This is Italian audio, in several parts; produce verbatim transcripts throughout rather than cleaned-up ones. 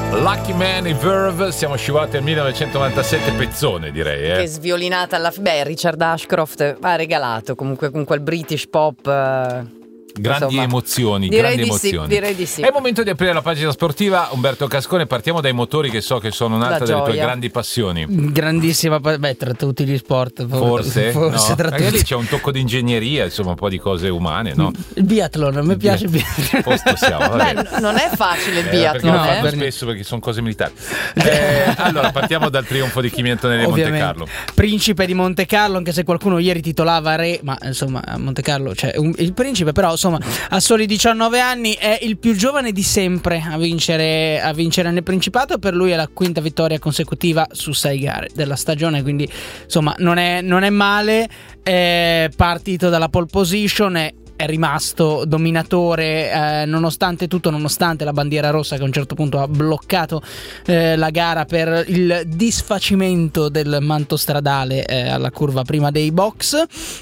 Lucky Man e Verve, siamo scivolati al millenovecentonovantasette, pezzone direi. Eh? Che sviolinata alla... Beh, Richard Ashcroft ha regalato comunque con quel British pop... Eh... Grandi Insomma, emozioni, direi grandi di emozioni. Sì, direi di sì. È il momento di aprire la pagina sportiva. Umberto Cascone, partiamo dai motori, che so che sono un'altra La delle tue gioia. grandi passioni. Grandissima, beh, tra tutti gli sport. Forse? Forse no. tra Magari tutti. c'è un tocco di ingegneria, insomma, un po' di cose umane, no? Il biathlon, a me piace il biathlon. Posto siamo, vabbè. Beh, non è facile il Eh, biathlon, perché lo eh? fanno spesso perché sono cose militari. Eh, allora, partiamo dal trionfo di Kimi Antonelli a Monte Ovviamente. Carlo. Principe di Monte Carlo, anche se qualcuno ieri titolava re, ma insomma a Monte Carlo c'è un, il principe, però insomma a soli diciannove anni è il più giovane di sempre a vincere, a vincere nel Principato. Per lui è la quinta vittoria consecutiva su sei gare della stagione, quindi insomma non è, non è male. È partito dalla pole position, è è rimasto dominatore eh, nonostante tutto, nonostante la bandiera rossa che a un certo punto ha bloccato eh, la gara per il disfacimento del manto stradale eh, alla curva prima dei box.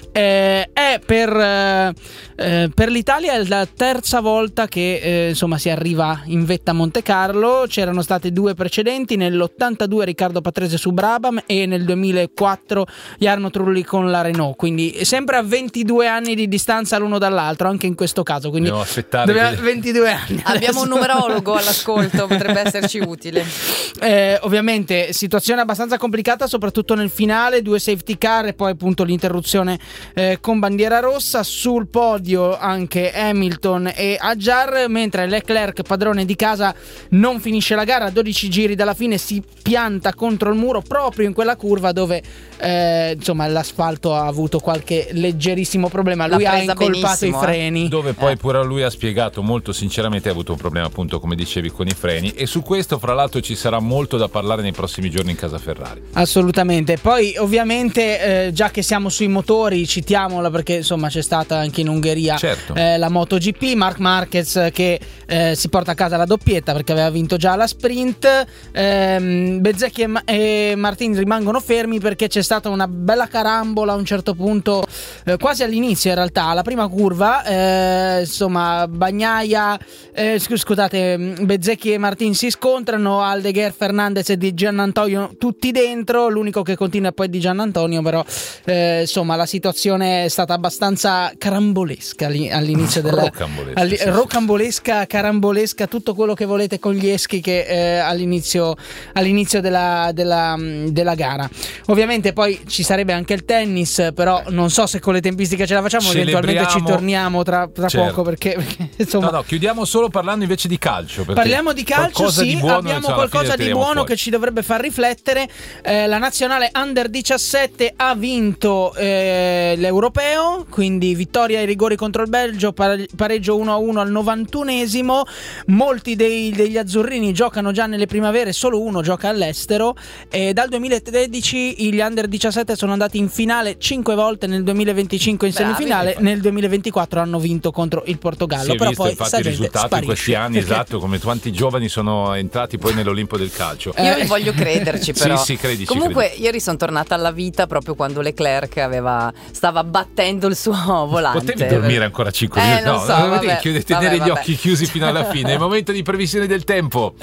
Eh, è per, eh, eh, per l'Italia è la terza volta che eh, insomma si arriva in vetta a Monte Carlo. C'erano state due precedenti, nell'ottantadue Riccardo Patrese su Brabham e nel duemilaquattro Jarno Trulli con la Renault, quindi sempre a ventidue anni di distanza l'uno dall'altro anche in questo caso, quindi dobbiamo aspettare dobbiamo, che... ventidue anni Abbiamo adesso. un numerologo all'ascolto, potrebbe esserci utile. Eh, ovviamente situazione abbastanza complicata soprattutto nel finale, due safety car e poi appunto l'interruzione eh, con bandiera rossa. Sul podio anche Hamilton e Hadjar, mentre Leclerc, padrone di casa, non finisce la gara, a dodici giri dalla fine si pianta contro il muro proprio in quella curva dove eh, insomma l'asfalto ha avuto qualche leggerissimo problema, lui ha incolpato i freni, dove poi eh. pure lui ha spiegato molto sinceramente ha avuto un problema appunto come dicevi con i freni, e su questo fra l'altro ci sarà molto da parlare nei prossimi giorni in casa Ferrari. Assolutamente. Poi ovviamente eh, già che siamo sui motori citiamola perché insomma c'è stata anche in Ungheria certo. eh, la MotoGP, Marc Marquez che eh, si porta a casa la doppietta perché aveva vinto già la sprint. ehm, Bezzecchi e, Ma- e Martin rimangono fermi perché c'è stata una bella carambola a un certo punto, eh, quasi all'inizio in realtà, la prima curva, eh, insomma Bagnaia eh, sc- scusate Bezzecchi e Martin si scontrano, Aldeguer, Fernandez e Di Giannantonio tutti dentro, l'unico che continua poi è Di Giannantonio, però eh, insomma la situazione è stata abbastanza carambolesca all'inizio della rocambolesca, alli- sì, sì. rocambolesca, carambolesca, tutto quello che volete con gli eschi che eh, all'inizio, all'inizio della, della, della gara. Ovviamente poi ci sarebbe anche il tennis, però non so se con le tempistiche ce la facciamo, eventualmente ci torniamo tra, tra certo. poco perché, perché insomma no no chiudiamo solo parlando invece di calcio, parliamo di calcio, sì, di buono, abbiamo insomma, qualcosa di buono fuori. che ci dovrebbe far riflettere. Eh, la nazionale under diciassette ha vinto eh, l'europeo, quindi vittoria ai rigori contro il Belgio, pare- pareggio uno a uno al novantunesimo. Molti dei, degli azzurrini giocano già nelle primavere, solo uno gioca all'estero, e dal duemilatredici gli under diciassette sono andati in finale cinque volte, nel duemilaventicinque in Bravi, semifinale, infatti. nel duemilaventiquattro hanno vinto contro il Portogallo. Si è però visto poi infatti sta il gente risultato in sparisce. questi anni, Perché- esatto, come quanti giovani sono entrati poi nell'Olimpo del calcio. Io vi voglio crederci però. Sì, sì, credici, Comunque credici. ieri sono tornata alla vita proprio quando Leclerc aveva, stava battendo il suo volante. Potevi dormire ancora cinque Eh, minuti? non No, so, dovevi vabbè, chiudere, tenere vabbè, gli vabbè. occhi chiusi fino alla fine. È il momento di previsione del tempo.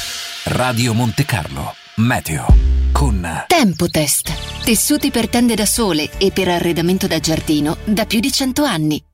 Radio Monte Carlo Meteo con Tempotest. Tessuti per tende da sole e per arredamento da giardino da più di cento anni.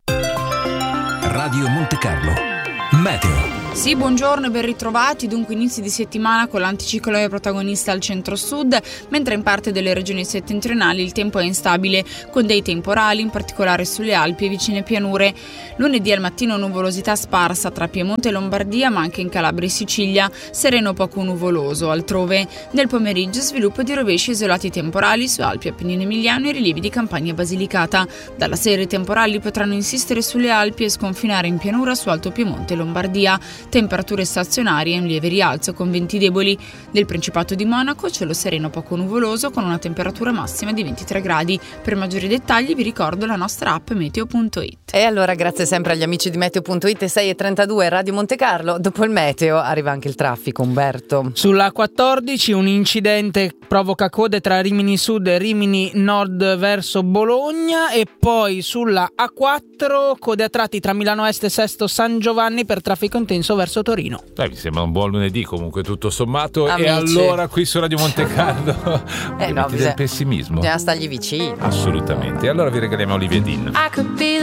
Radio Monte Carlo Meteo. Sì, buongiorno e ben ritrovati. Dunque inizi di settimana con l'anticiclone protagonista al centro-sud, mentre in parte delle regioni settentrionali il tempo è instabile con dei temporali, in particolare sulle Alpi e vicine pianure. Lunedì al mattino nuvolosità sparsa tra Piemonte e Lombardia, ma anche in Calabria e Sicilia, sereno poco nuvoloso. Altrove nel pomeriggio sviluppo di rovesci isolati temporali su Alpi, Appennino emiliano e rilievi di Campania e Basilicata. Dalla sera i temporali potranno insistere sulle Alpi e sconfinare in pianura su Alto Piemonte e Lombardia. Temperature stazionarie in lieve rialzo con venti deboli. Nel Principato di Monaco cielo sereno poco nuvoloso con una temperatura massima di ventitré gradi. Per maggiori dettagli vi ricordo la nostra app meteo punto it. E allora grazie sempre agli amici di meteo punto it. Sei e trentadue Radio Monte Carlo. Dopo il meteo arriva anche il traffico, Umberto. Sulla quattordici un incidente provoca code tra Rimini Sud e Rimini Nord verso Bologna, e poi sulla A quattro code a tratti tra Milano Est e Sesto San Giovanni per traffico intenso verso Torino. Dai, mi sembra un buon lunedì comunque tutto sommato. Amici. E allora qui su Radio Monte Carlo eh no, del pessimismo. Bisogna stargli vicino. Assolutamente. E allora vi regaliamo Olivia Dean. I could be